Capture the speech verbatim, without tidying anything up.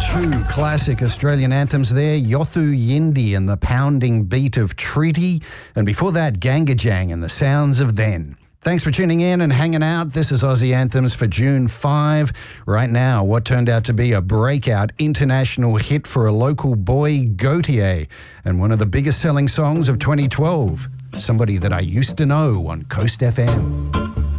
Two classic Australian anthems there, Yothu Yindi and the pounding beat of Treaty, and before that, Gangajang and the sounds of Then. Thanks for tuning in and hanging out. This is Aussie Anthems for June fifth. Right now, what turned out to be a breakout international hit for a local boy, Gautier, and one of the biggest selling songs of twenty twelve, Somebody That I Used to Know on Coast F M.